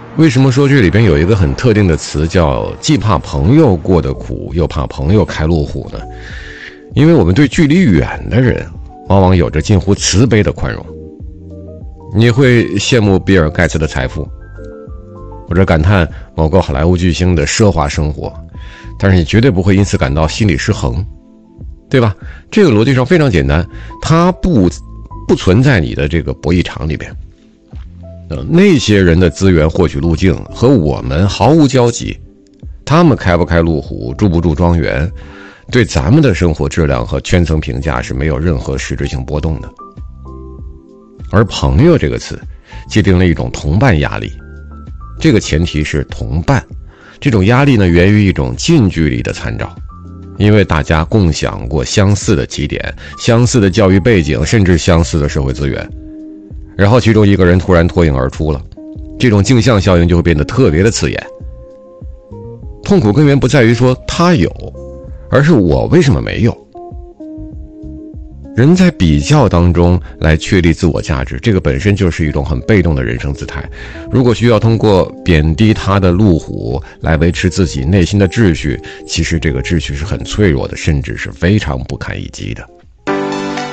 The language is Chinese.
为什么说这里边有一个很特定的词叫既怕朋友过得苦，又怕朋友开路虎呢？因为我们对距离远的人往往有着近乎慈悲的宽容。你会羡慕比尔盖茨的财富，或者感叹某个好莱坞巨星的奢华生活，但是你绝对不会因此感到心理失衡，对吧？这个逻辑上非常简单，它不存在你的这个博弈场里边。那些人的资源获取路径和我们毫无交集，他们开不开路虎，住不住庄园，对咱们的生活质量和圈层评价是没有任何实质性波动的。而朋友这个词界定了一种同伴压力，这个前提是同伴，这种压力呢源于一种近距离的参照，因为大家共享过相似的起点、相似的教育背景，甚至相似的社会资源，然后其中一个人突然脱颖而出了，这种镜像效应就会变得特别的刺眼。痛苦根源不在于说他有，而是我为什么没有。人在比较当中来确立自我价值，这个本身就是一种很被动的人生姿态。如果需要通过贬低他的路虎来维持自己内心的秩序，其实这个秩序是很脆弱的，甚至是非常不堪一击的。